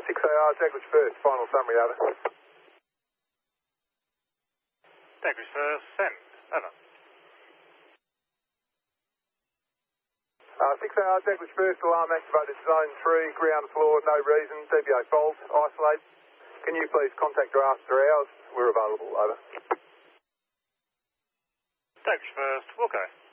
6AR, Jaguars first, final summary, over. Jaguars first, send, over. 6AR, Jaguars first, alarm activated, zone 3, ground floor, no reason, DBA fault, isolate. Can you please contact her after hours? We're available, over. Jaguars first, Wilco.